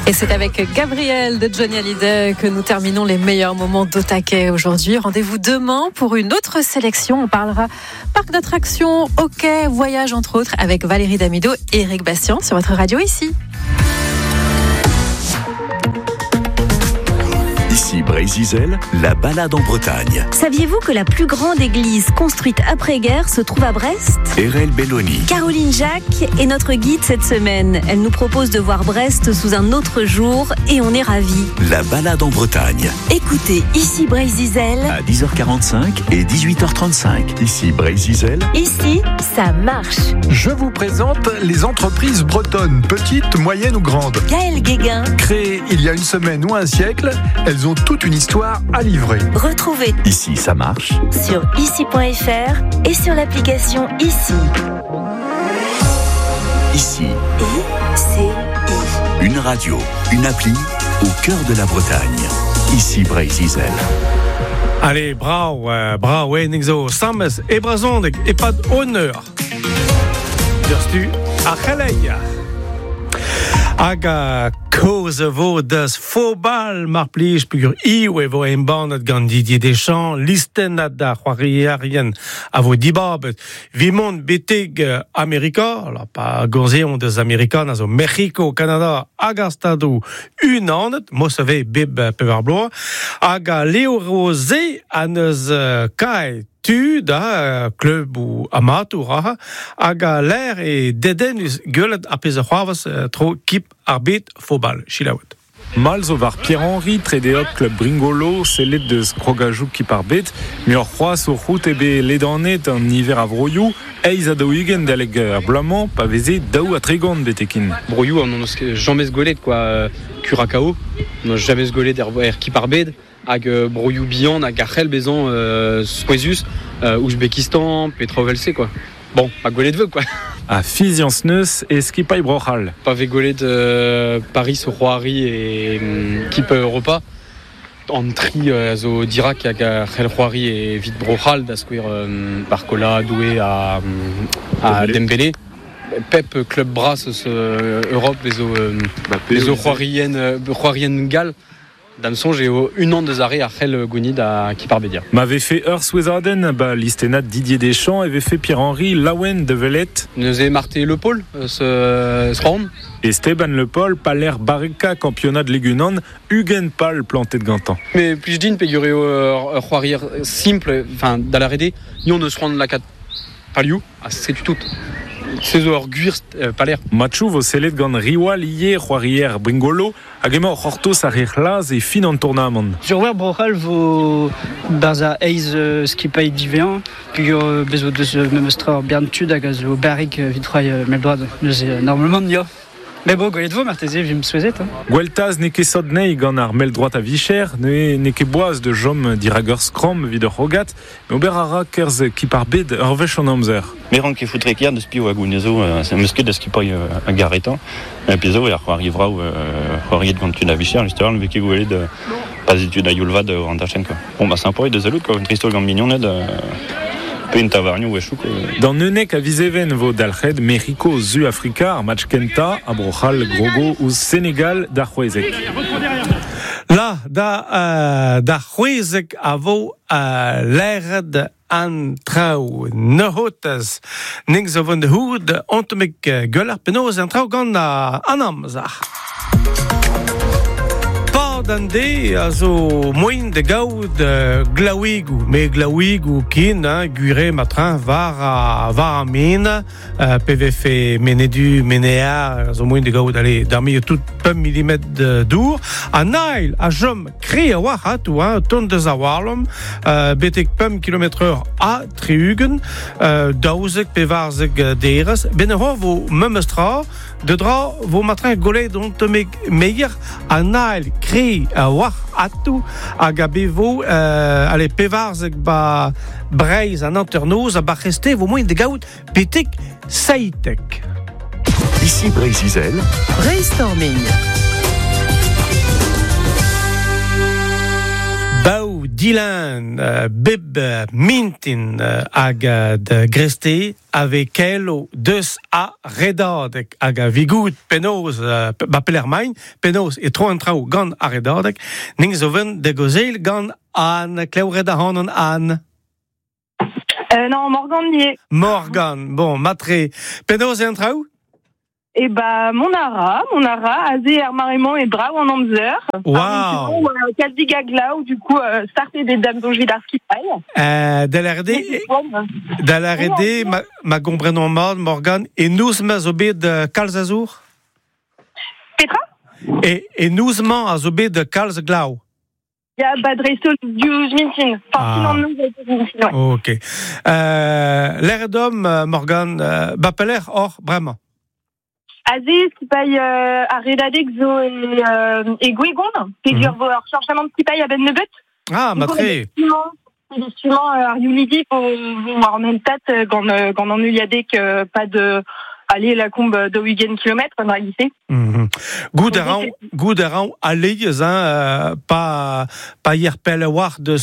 Et c'est avec Gabriel de Johnny Hallyday que nous terminons les meilleurs moments d'Au-Taquet aujourd'hui. Rendez-vous demain pour une autre sélection. On parlera parc d'attractions, hockey, voyage entre autres avec Valérie Damido et Eric Bastien sur votre radio ici. Ici Brézizel, la balade en Bretagne. Saviez-vous que la plus grande église construite après-guerre se trouve à Brest ? Erel Belloni. Caroline Jacques est notre guide cette semaine. Elle nous propose de voir Brest sous un autre jour et on est ravis. La balade en Bretagne. Écoutez, ici Brézizel. À 10h45 et 18h35. Ici Brézizel. Ici, ça marche. Je vous présente les entreprises bretonnes, petites, moyennes ou grandes. Gaël Guéguin. Créées il y a une semaine ou un siècle, elles ont toute une histoire à livrer. Retrouvez Ici ça marche. sur ici.fr et sur l'application Ici. Ici, ICI. une radio, une appli au cœur de la Bretagne. Ici Brézizel. Allez, bravo, nixo, Sames et Brazondig et pas d'honneur. Durstu à Khaleia. Aga Kosovo das Fobal marplige pugur iwe en bandet gant Didier Deschamps listen da c'hoariarien a vo dibabet vimont beteg Amerika la pa gonzeon des Amerikan a zo Mexico, Canada aga stadou unanet mosave bib pevar-bloa aga Leo Rosé a neus kai tu da club ou amateur aga l'air et dedenus gueulet a pez c'hoavas tro kip arbit fobal chilaout. Malzo var Pierre-Henri, Trédéop, Club Bringolo, c'est l'aide de Scrogajouk qui par bête, mais en roi sur route et bé l'édanet en hiver à Vroyou, eiz a daouigen d'aleg blamant, pavézé daou à Trégon betekin. Broyou, on n'a jamais golet quoi, Curacao, on n'a jamais golet d'er qui par bête, hag Broyou Bihan, hag Achel Bézan, Suézus, Ouzbékistan, Petrovelce quoi. Bon, pas golet de vœux quoi. À Fiziansneus et Skipai Brochal. Pas golet de Paris au Roari et Kip Europa. En tri zo Dirac hag Achel Roari et Vite Brochal, d'asquir Barcola, Doué à Dembélé. Pep Club Brass Europe les Roarien Gal. Damson, j'ai une an de arrêt à Khel Gounid à Kiparbédia. M'avait fait Urs-Wezarden, l'isténat Didier Deschamps, avait fait Pierre-Henri, Lawen de Velette. Nous avons marté Le Paul, ce round. Esteban Le Paul, Paler Barrica, championnat de Légunan, Hugen Pal, planté de Gantan. Mais plus je dis, pégurer Roirier simple, enfin, dans la RD, nous on se rend la 4 Paliou, c'est du tout. C'est orguir Paler. Matchou vos célèbres gant Riwa lié Roirier Bringolo, agément Hortos à Rirlaz et fin en tournament. Sur Wer Brochal vos baza eiz skipay divéan, puis bezo de ce même stra bien tud à gaz au barrique vitroy meldroit normalement nia. Mais bon, golet de vous, Martézé, je me souhaite. Gueltaz n'est que sodnei gant ar mel droit à Vicher, n'est que boaz de jom d'Irager Skrom, vider Rogat, mais oberara kerz qui par bed arvech en amzer. Mais rank e foutre kier deus piou a gounezo, c'est musket deus ki poi a garetan, et puis zo, arrivera ou Roirier de Gantu da Vicher, justement, le vécu goulet de pas étude à Yulvad ou Antachenko. Bon, bah, c'est un peu de zalout, quoi, une tristole gant mignon, une tavargne ou échou. Dans Nenek à Viseven vo d'Alred, Mexico, Zu Africa, Match Kenta, Abrochal, Grogo ou Sénégal d'Arhuezek. Là, da Huezek avo l'air de antrau nehotes nings of the hood ontomik guller penos antrau gant anamzach. Dande also moin de gaout glaouigou me glaouigou kin gure matrin var a mine PVF menedu menea also moin de gaout allez darmi tout pum millimètre d'our a nail a jom cré a wahat ou un ton de zawarlom betek pum km/h a triugen daouzek pevarzek deres benero vo memestra de dra vo matrin golet dont meilleur a nail cré a war atou a gabevo allez pevarzek ba breiz an anternoz a ba reste vo moin de gaout petek saitek. Ici Brézizel. Brainstorming. Bao Dylan Bib Mintin hag de Greste avec elle deus a redadek hag a vigout penaos pelermain penaos et tro entrao gant a redadek ning zo ven de gozel gant an kleuret a hanon an. Non, Morgan nier. Morgan, bon, matre. Penaos e entrao? Et bah, mon ara, azé armarement et drao en amzer. Wow. Kaldi gagla, ou du coup, starté des dames dont je vais d'arski paille. Dalarede, ma gombrenon mord, Morgan, et nous ma zobé de Kalzazour? Petra? Et nous ma a zobé de Kalzglau? Il y a Badresto du Mintin. Enfin, sinon, nous, ok. L'air d'homme, Morgan, Bapeler, or, vraiment. Azé, qui paye à Redadek zo et Guégon, figure vos chargements qui paye à Ben Nebut. Ah, matré. Justement, à Yulidi, pour voir en même tête, quand on a eu pas de, aller la combe de 8 kilomètres, on a glissé. Goudaran, allez, pas hier pelle war de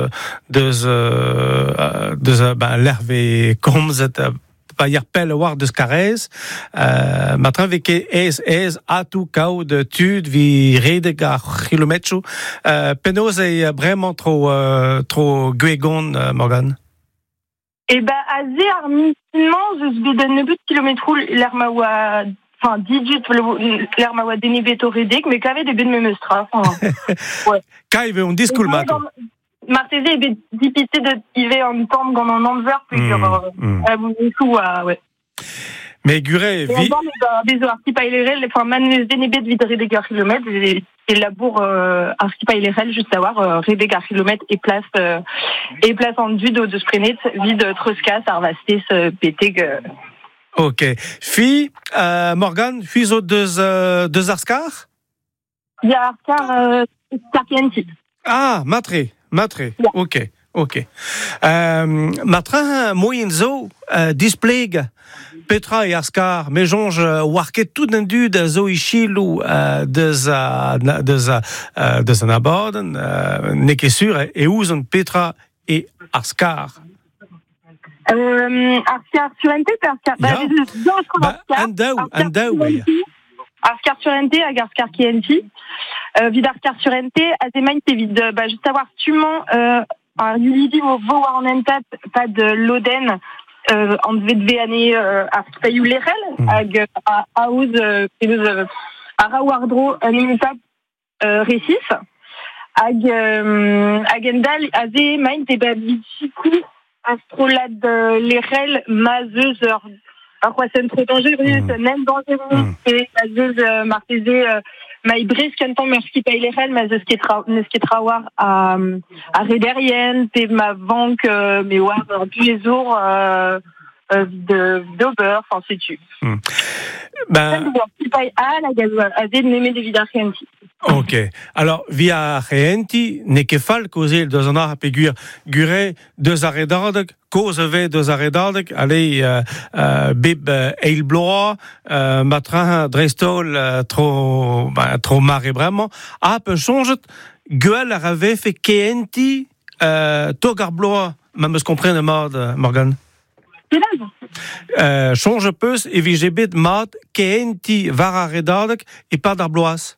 l'hervé comme cette, pas hier pelle war de Scarès, maintenant avec es à tout cas de tude vi redega kilomètres, penos est vraiment trop guégon, Morgan. Eh ben, azé arminement, je vais donner but kilomètres l'hermawa, enfin, 18, l'hermawa dénibeto redek, mais qu'avait des ben memestra, ouais. Kaive, on dit cool, mato. Martézé est dipité de tiver en temps dans un envers, puis ouais. Mais Guré, vi. Des artis paillerel, enfin, manes dénibet de vidre des kilomètres, et labour, artis paillerel, juste à voir, redégar kilomètres, et place en dude de sprenet, vide troscas, arvastes, péteg. Ok. Fi, Morgan, fuizo deux Arskar? Il y a Arskar, Starkienti. Ah, matré. Yeah. Ok. Matra, moyenzo, displeg, Petra et Ascar, mais jonge, warket tout d'un dude, zo ichilou, deux anaborden, n'est sûr, et où Petra et Ascar? Ascar surente, Andau, oui. Ascar surente, ag Ascar kienti. Vid Ascar surente, azemain, c'est vide, juste savoir, tument, Yulidi, au voir en entat, pas de l'Oden, en devait année, à Payou Lerel, ag, à Ouz, à Rawardro, un imitap, récis, agendal, azé, main, t'es babitikou, astrolade, Lerel, mazeuse, alors, c'est trop dangereux, c'est même dangereux, et mazeuse, martézé, maïbris, quand on merci paye les rênes, mais ce qui est trawar à Redérien, t'es ma banque, mais ouais, tous les jours, d'Ober, enfin, sais-tu. Ben. Qui paye à la gazoile, à des némés des vidas réenti. Ok. Alors, via réenti, n'est que fal causé deux ans à péguire, guré, deux arrêts d'ordre, cause v deux arrêts d'ordre, allez, bib, eilbloa, matrin, drestol, trop maré vraiment, peu change, gueule avait fait kéenti, togarbloa, même ce qu'on prenne mord, Morgan. Change peu, et vigébit mord, kéenti, vara redordre, et pas d'arbloas.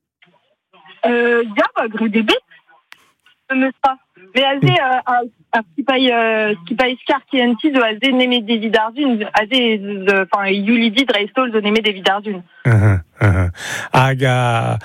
Y'a gré des bêtes, mais ça. Mais azé, à qui paye Scar qui est un petit de azé némé des vidarzun, azé, enfin, Yulidi, Dreistol, de némé des vidarzun. Aga,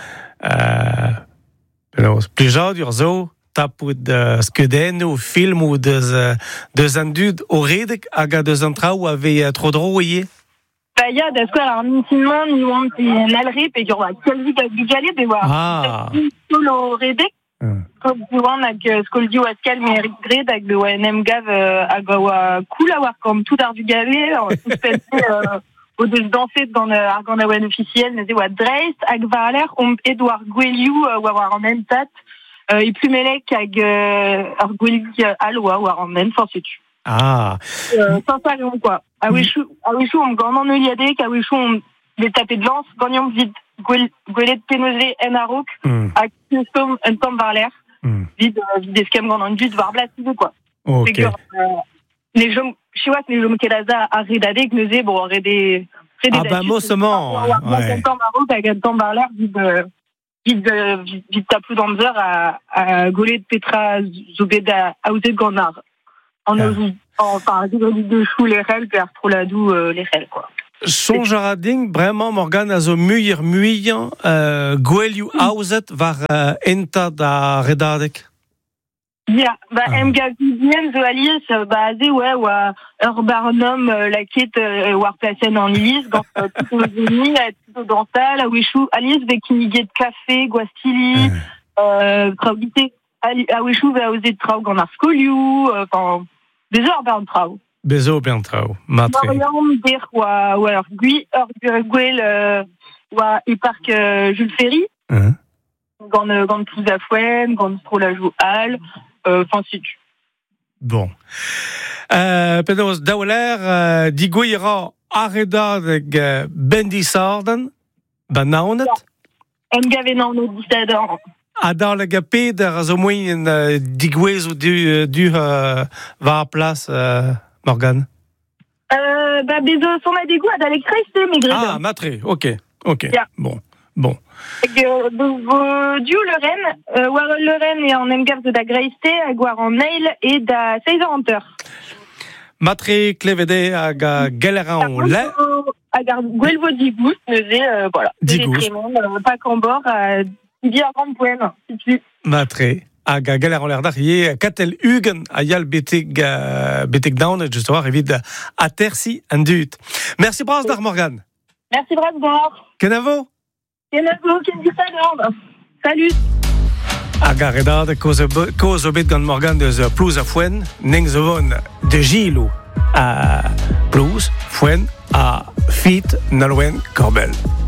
plus dur, zo, tapou de skeden ou film ou de andud au redek, aga de zantra ou avait trop droit, il y a des squares à mintimement, nous on est l'alré, et il y aura quasi du galet, mais voilà. Solo redek, comme nous on a que Scoldi ou Ascal, mais Eric Gred, avec le ONM Gav, à Gawa, cool à voir comme tout d'art du galet, tout fait, au-dessus danser dans l'argon de ON officiel, mais c'est what Dreist, avec Valer, on Edouard Gueliou, ou avoir en même tat, et plus mêlec, avec Argueli Aloa, ou en même, sans sais-tu. Ah. Sans ça, quoi. À Wishou, on me gagne en Oliadek, à Wishou, on les tapés de lance, gagnant vite, Gouelet Pénosé, Enarok, à Custom, un temps Varler, vide des scams qu'on a juste voir blast, quoi. Ok. Les gens, je sais pas, les gens qui là à redadé, que nous disent, bon, redé. Ah, ben, moi, seulement. Ouais. Temps Maroc, avec temps Barler, vide tapou dans l'heure à Golé de Petra, Zobeda, Aouzé de Gandar. Enfin, de chou, les règles, puis Artroladou, les règles, quoi. Son jarading, vraiment, Morgan, a zo muir, Guelio Aouzet, var enta da redadek. Ja, MG Vivien, zo alias, azé, ouais, ou Barnum, la quête, ou Arplacen en Lise, dans tout aux unis, tout dans ça, la Wishou, alias, avec une de café, Guastili, Traudité, à Wishou, va oser de Traug en Arscoliou, enfin, des heures, Trau. Bezo ben trau, matre. Mariam, der, ou alors, Guel, ou et parc Jules Ferry, gant plus à Fouenne, gant Strolajou Hall, enfin, si tu. Bon. Pedos Dauler, digouira arreda de Bendy Sarden, ben naunet. Engave naunet distadan. Adar le gapé de razomoyen digouez ou du va à place, Morgan. Bezo, son a des goûts à l'électricité, mais gré. Ah, matré, ok. Yeah. Bon. Dieu le Rennes et en Engave de la Greiste, à Guar en Nail et da 16 Hunter. Matré, Clévédé, à Galeran, lait. À Guelvo Digous, voilà. Digous. Pas qu'en bord, à Didier à Grande Poème, si tu. Matré. Aga galer en l'air d'arrière, Katel Hugen, a yal betig down, justement, évite à terci en dut. Merci, Brasdar, Morgan. Merci, Brasdar. Kenavo? Kenavo, salut. Aga redad, cause obit gan Morgan de plus à Fouenne, ning zovon de Gilou à plus, Fouenne à Fit, Nalouen, Corbel.